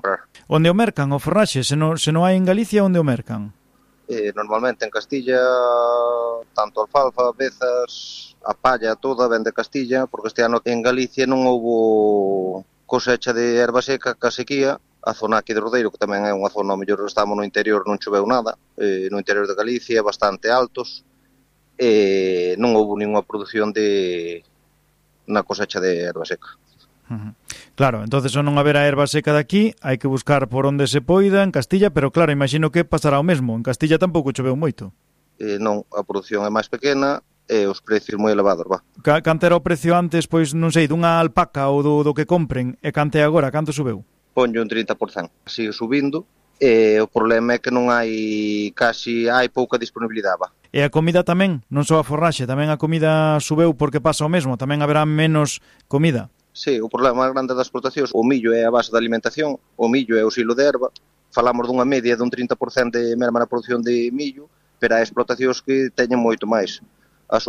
Onde o mercan o forraxe? Se non hai en Galicia, onde o mercan? Normalmente en Castilla, tanto alfalfa, bezas, a palla toda vende Castilla, porque este ano en Galicia non houbo cosecha de erva seca, ca sequía. A zona aquí de Rodeiro, que tamén é unha zona, ao mellor estamos no interior, non choveu nada, no interior de Galicia, bastante altos, non houbo ninguna produción na cosecha de erva seca. Claro, entonces ao non haber a erva seca de aquí, hai que buscar por onde se poida en Castilla, pero claro, imagino que pasará o mesmo. En Castilla tampouco choveu moito. Non, a produción é máis pequena e os precios moi elevados, Canto era o precio antes, pois non sei, dunha alpaca ou do que compren, e canto é agora, canto subeu? Ponlle un 30%, sigue subindo, e o problema é que non hai pouca disponibilidade, E a comida tamén, non só a forraxe, tamén a comida subeu porque pasa o mesmo, tamén haberá menos comida. Sí, o problema grande das explotacións, o millo é a base da alimentación, o millo é o silo de erva, falamos dunha media dun 30% de merma na produción de millo, pero hai explotacións que teñen moito máis. As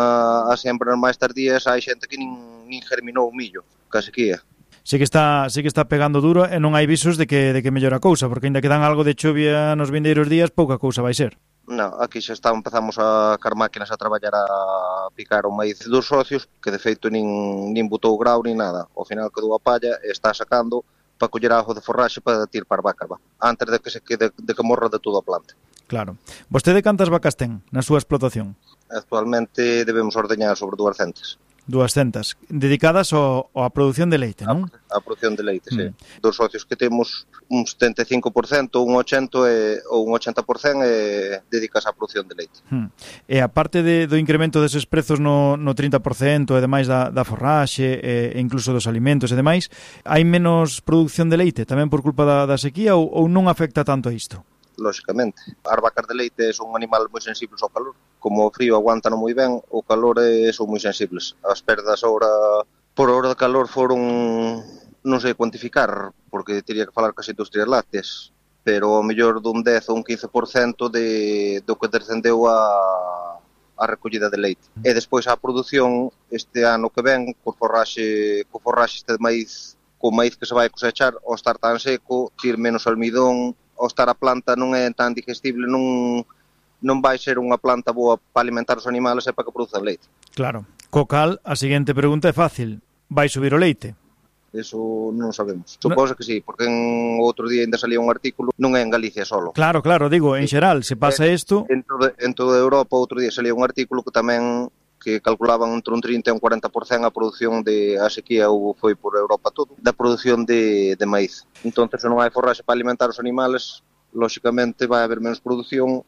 sembras máis tardías hai xente que nin germinou o millo, ca sequía. Sí que está pegando duro e non hai visos de que mellora a cousa, porque ainda que dan algo de chuvia nos vindeiros días, pouca cousa vai ser. Non, aquí xa empezamos a car máquinas a traballar a picar o maíz dos socios, que de feito nin botou grau nin nada. Ao final quedou a palla e está sacando para coller ajo de forraxe para tirpar vacas, antes de que morra de toda a planta. Claro. Vostede cantas vacas ten na súa explotación? Actualmente debemos ordeñar sobre 200. 200, dedicadas á produción de leite, non? A produción de leite, sí. Dos socios que temos un 75%, un 80% ou un 80% dedicas á produción de leite. E aparte do incremento deses prezos no 30% e demais da forraxe e incluso dos alimentos e demais, hai menos produción de leite tamén por culpa da sequía ou non afecta tanto a isto? Lóxicamente. As vacas de leite son un animal moi sensibles ao calor. Como o frío aguantan moi ben, o calor son moi sensibles. As perdas por hora de calor foron, non sei cuantificar, porque teria que falar cas industrias lácteas, pero ao mellor dun 10 ou un 15% do que descendeu a recollida de leite. E despois a produción, este ano que ven, co forraxe este de maíz, co maíz que se vai cosechar, ao estar tan seco, tir menos almidón, ao estar a planta non é tan digestible, non vai ser unha planta boa para alimentar os animales e para que produzan leite. Claro. Co cal, a seguinte pregunta é fácil. Vai subir o leite? Eso non sabemos. Suposo que sí, porque en outro día ainda salía un artículo, non é en Galicia solo. Claro, digo, en xeral, se pasa isto... En toda Europa outro día salía un artículo que tamén que calculaban entre un 30 e un 40% a produción a sequía foi por Europa todo, da produción de maíz. Entón, se non hai forraxe para alimentar os animales, lóxicamente vai haber menos produción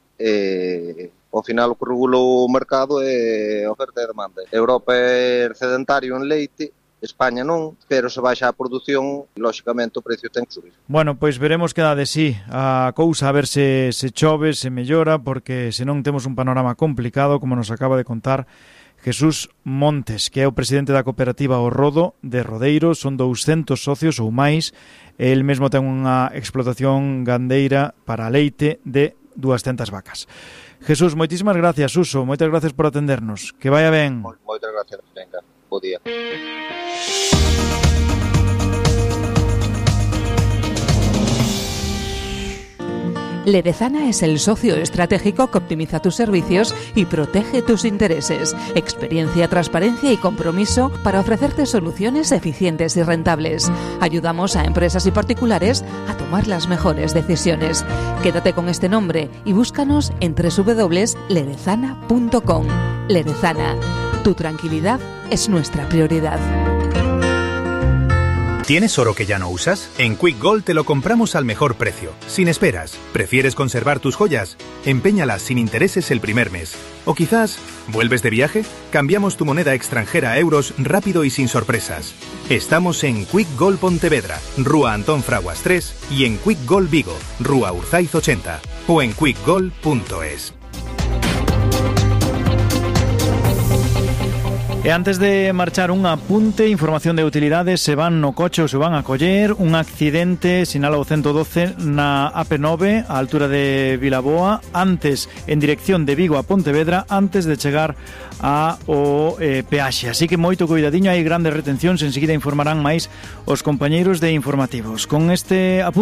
e ao final o que regula o mercado é a oferta e a demanda. Europa é excedentario en leite, España non, pero se baixa a produción, lóxicamente o precio ten que subir. Bueno, pois veremos que dá de sí a cousa, a ver se chove, se mellora, porque senón temos un panorama complicado, como nos acaba de contar Jesús Montes, que é o presidente da cooperativa O Rodo de Rodeiro. Son 200 socios ou máis. El mesmo ten unha explotación gandeira para leite de 200 vacas. Jesús, moitísimas gracias, Suso. Moitas gracias por atendernos. Que vaya ben. Moitas gracias. Venga, bo día. Ledezana es el socio estratégico que optimiza tus servicios y protege tus intereses. Experiencia, transparencia y compromiso para ofrecerte soluciones eficientes y rentables. Ayudamos a empresas y particulares a tomar las mejores decisiones. Quédate con este nombre y búscanos en www.ledezana.com. Ledezana, tu tranquilidad es nuestra prioridad. ¿Tienes oro que ya no usas? En Quick Gold te lo compramos al mejor precio, sin esperas. ¿Prefieres conservar tus joyas? Empeñalas sin intereses el primer mes. ¿O quizás vuelves de viaje? Cambiamos tu moneda extranjera a euros rápido y sin sorpresas. Estamos en Quick Gold Pontevedra, Rúa Antón Fraguas 3 y en Quick Gold Vigo, Rúa Urzaiz 80 o en quickgold.es. E antes de marchar un apunte, información de utilidades, se van no coche ou se van a coller un accidente, sinala o 112 na AP9 a altura de Vilaboa, antes en dirección de Vigo a Pontevedra, antes de chegar ao peaxe. Así que moito cuidadiño, hai grandes retencións, enseguida informarán máis os compañeiros de informativos. Con este apunte